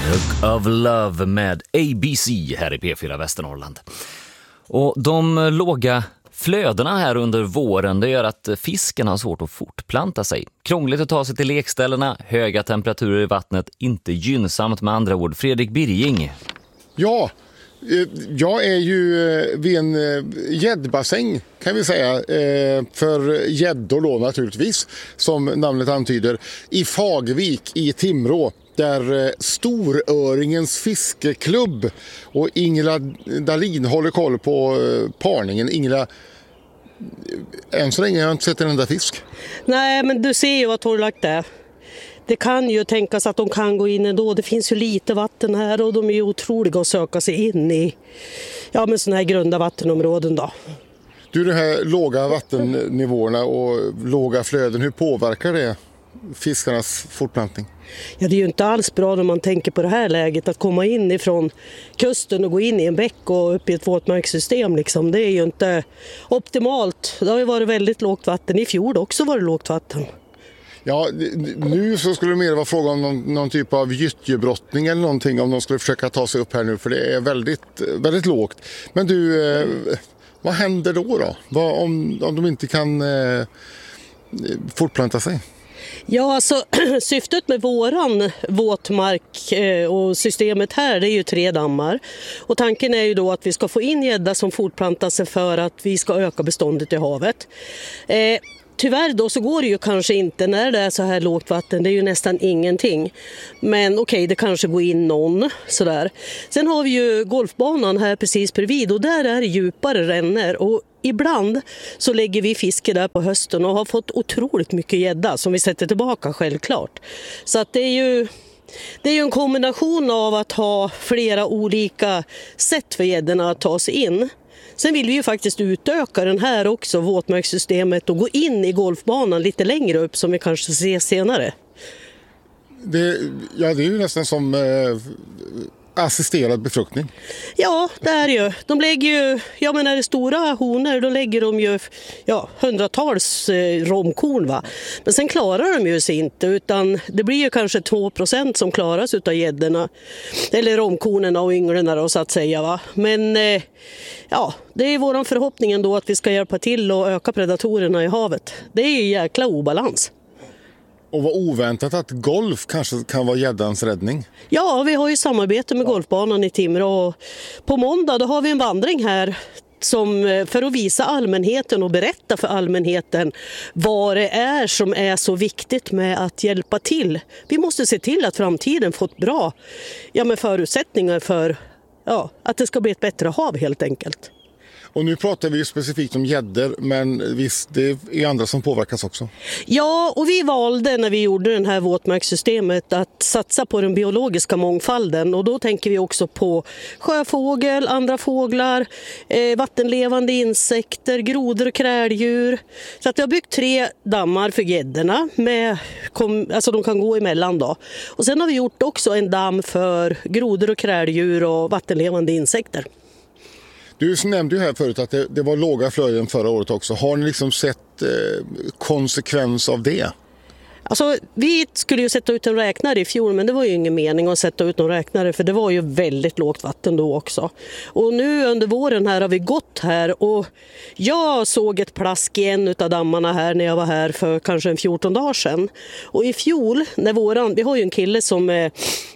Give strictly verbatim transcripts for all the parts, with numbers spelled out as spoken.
Look of Love med A B C här i P fyra Västernorrland. Och de låga flödena här under våren, det gör att fisken har svårt att fortplanta sig. Krångligt att ta sig till lekställena, höga temperaturer i vattnet, inte gynnsamt med andra ord. Fredrik Birging. Ja, jag är ju vid en gäddbassäng kan vi säga, för gäddor då naturligtvis, som namnet antyder, i Fagvik i Timrå, där Storöringens fiskeklubb och Ingela Dahlin håller koll på parningen. Ingela, än så länge har jag inte sett en enda fisk. Nej, men du ser ju vad torrlagt det är. Det kan ju tänkas att de kan gå in ändå. Det finns ju lite vatten här och de är ju otroliga att söka sig in i ja, men såna här grunda vattenområden då. Du, de här låga vattennivåerna och låga flöden, hur påverkar det fiskarnas fortplantning? Ja, det är ju inte alls bra när man tänker på det här läget att komma in ifrån kusten och gå in i en bäck och upp i ett våtmarkssystem liksom. Det är ju inte optimalt. Det har ju varit väldigt lågt vatten. I fjol också var det lågt vatten. Ja, nu så skulle det mer vara fråga om någon, någon typ av gyttjebrottning eller någonting om de skulle försöka ta sig upp här nu, för det är väldigt, väldigt lågt. Men du, eh, vad händer då då? Vad, om, om de inte kan eh, fortplanta sig? Ja, alltså syftet med våran våtmark eh, och systemet här, det är ju tre dammar. Och tanken är ju då att vi ska få in gädda som fortplantar sig för att vi ska öka beståndet i havet. Eh, Tyvärr då så går det ju kanske inte när det är så här lågt vatten. Det är ju nästan ingenting. Men okej, okay, det kanske går in någon sådär. Sen har vi ju golfbanan här precis bredvid och där är det djupare rännor. Och ibland så lägger vi fiske där på hösten och har fått otroligt mycket gädda som vi sätter tillbaka självklart. Så att det är ju... Det är ju en kombination av att ha flera olika sätt för gäddorna att ta sig in. Sen vill vi ju faktiskt utöka den här också, våtmarkssystemet, och gå in i golfbanan lite längre upp som vi kanske ser senare. Det, ja, det är ju nästan som eh, assisterad befruktning. Ja, det är ju. De lägger ju, ja men när det är stora honor, då lägger de ju ja, hundratals eh, romkorn va. Men sen klarar de ju sig inte, utan det blir ju kanske två procent som klaras utav gäddorna. Eller romkornerna och ynglarna då, så att säga va. Men eh, ja, det är vår förhoppning ändå att vi ska hjälpa till och öka predatorerna i havet. Det är ju jäkla obalans. Och vad oväntat att golf kanske kan vara gäddans räddning. Ja, vi har ju samarbete med golfbanan i Timrå. På måndag då har vi en vandring här som, för att visa allmänheten och berätta för allmänheten vad det är som är så viktigt med att hjälpa till. Vi måste se till att framtiden får ett bra ja, med förutsättningar för ja, att det ska bli ett bättre hav helt enkelt. Och nu pratar vi ju specifikt om gäddor, men visst, det är andra som påverkas också. Ja, och vi valde när vi gjorde det här våtmarkssystemet att satsa på den biologiska mångfalden. Och då tänker vi också på sjöfågel, andra fåglar, eh, vattenlevande insekter, grodor och kräldjur. Så att vi har byggt tre dammar för gäddorna, med, kom, alltså de kan gå emellan då. Och sen har vi gjort också en damm för grodor och kräldjur och vattenlevande insekter. Du nämnde ju här förut att det, det var låga flöden förra året också. Har ni liksom sett eh, konsekvens av det? Alltså, vi skulle ju sätta ut en räknare i fjol, men det var ju ingen mening att sätta ut någon räknare för det var ju väldigt lågt vatten då också. Och nu under våren här har vi gått här och jag såg ett plask i en av dammarna här när jag var här för kanske en fjorton dagar sedan. Och i fjol, när våran, vi har ju en kille som är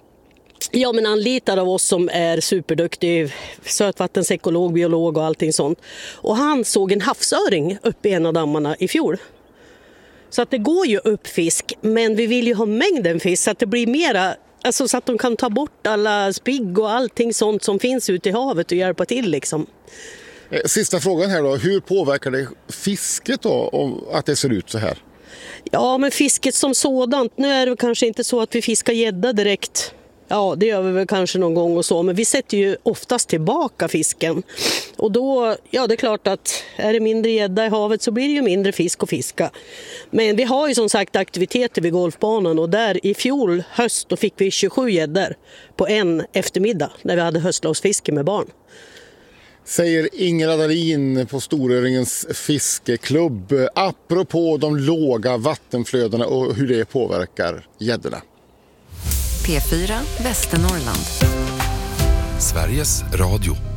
Ja, men anlitar av oss som är superduktig, sötvattensekolog, biolog och allting sånt. Och han såg en havsöring uppe i en av dammarna i fjol. Så att det går ju upp fisk, men vi vill ju ha mängden fisk så att det blir mera, alltså så att de kan ta bort alla spigg och allting sånt som finns ute i havet och hjälpa till liksom. Sista frågan här då, hur påverkar det fisket då om att det ser ut så här? Ja, men fisket som sådant, nu är det kanske inte så att vi fiskar gädda direkt. Ja, det gör vi väl kanske någon gång och så, men vi sätter ju oftast tillbaka fisken. Och då, ja det är klart att är det mindre gädda i havet så blir det ju mindre fisk att fiska. Men vi har ju som sagt aktiviteter vid golfbanan och där i fjol höst då fick vi tjugosju gäddor på en eftermiddag när vi hade höstlovsfiske med barn. Säger Ingela Dahlin på Storöringens fiskeklubb apropå de låga vattenflödena och hur det påverkar gäddorna. P fyra Västernorrland. Sveriges Radio.